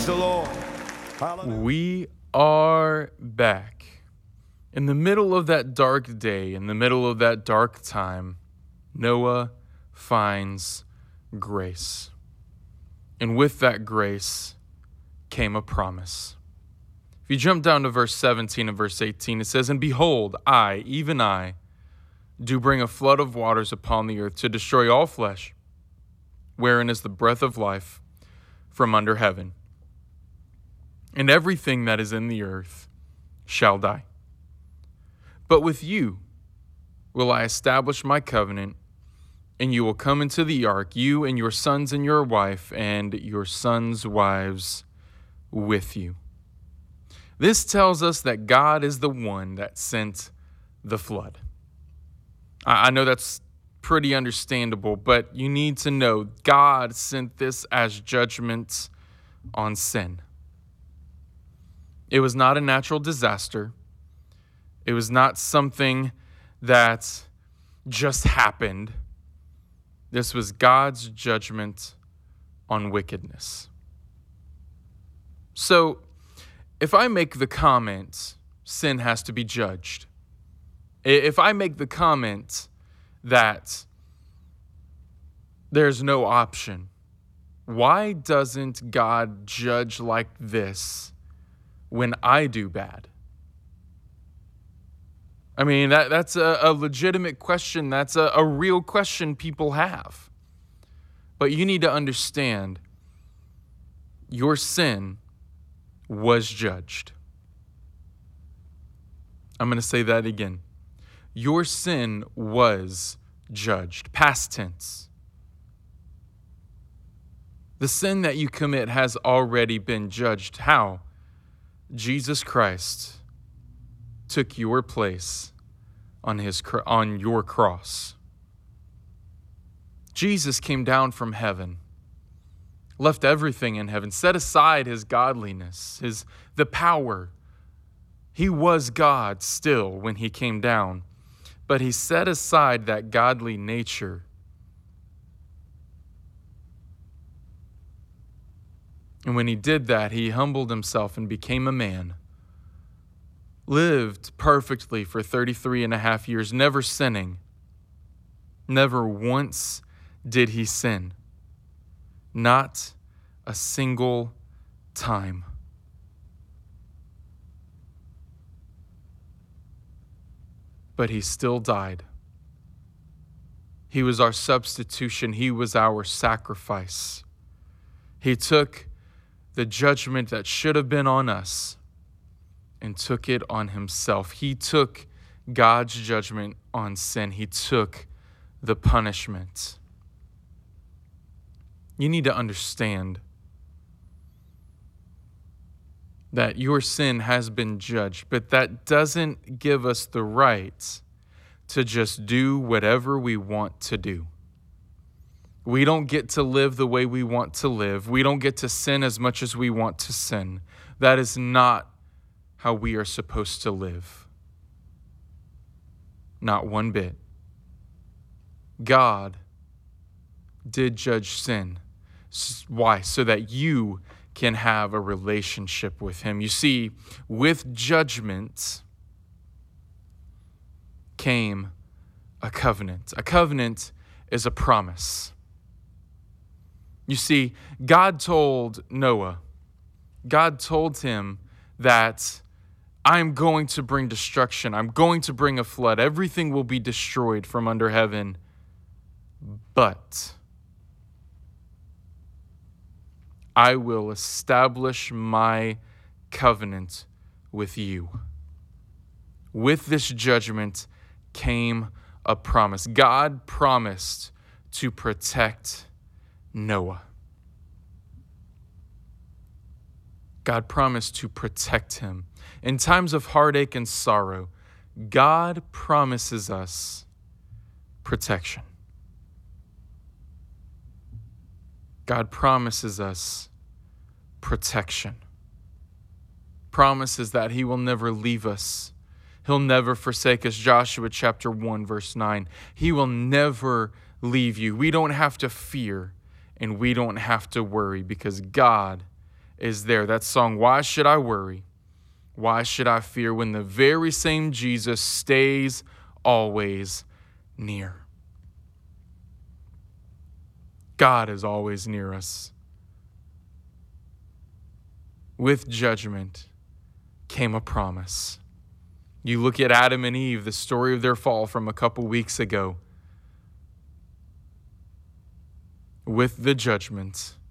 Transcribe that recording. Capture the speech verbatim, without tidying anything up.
the Lord. Hallelujah. We are back. In the middle of that dark day, in the middle of that dark time, Noah finds grace. And with that grace came a promise. If you jump down to verse seventeen and verse eighteen, it says, "And behold, I, even I, do bring a flood of waters upon the earth to destroy all flesh, wherein is the breath of life from under heaven. And everything that is in the earth shall die. But with you will I establish my covenant, and you will come into the ark, you and your sons and your wife, and your sons' wives with you." This tells us that God is the one that sent the flood. I know that's pretty understandable, but you need to know God sent this as judgment on sin. It was not a natural disaster. It was not something that just happened. This was God's judgment on wickedness. So, if I make the comment, sin has to be judged. If I make the comment that there's no option, why doesn't God judge like this when I do bad? I mean, that, that's a, a legitimate question. That's a, a real question people have. But you need to understand, your sin was judged. I'm going to say that again. Your sin was judged. Past tense. The sin that you commit has already been judged. How? Jesus Christ took your place on his on your cross. Jesus came down from heaven, left everything in heaven, set aside his godliness, his the power. He was God still when he came down, but he set aside that godly nature. And when he did that, he humbled himself and became a man. Lived perfectly for thirty-three and a half years, never sinning. Never once did he sin. Not a single time. But he still died. He was our substitution. He was our sacrifice. He took the judgment that should have been on us and took it on himself. He took God's judgment on sin. He took the punishment. You need to understand that your sin has been judged, but that doesn't give us the right to just do whatever we want to do. We don't get to live the way we want to live. We don't get to sin as much as we want to sin. That is not how we are supposed to live. Not one bit. God did judge sin. Why? So that you can have a relationship with him. You see, with judgment came a covenant. A covenant is a promise. You see, God told Noah, God told him that I'm going to bring destruction. I'm going to bring a flood. Everything will be destroyed from under heaven. But I will establish my covenant with you. With this judgment came a promise. God promised to protect Noah. God promised to protect him. In times of heartache and sorrow, God promises us protection. God promises us protection. Promises that he will never leave us. He'll never forsake us. Joshua chapter one, verse nine. He will never leave you. We don't have to fear and we don't have to worry because God is there. That song, Why Should I Worry? Why should I fear when the very same Jesus stays always near? God is always near us. With judgment came a promise. You look at Adam and Eve, the story of their fall from a couple weeks ago. With the judgment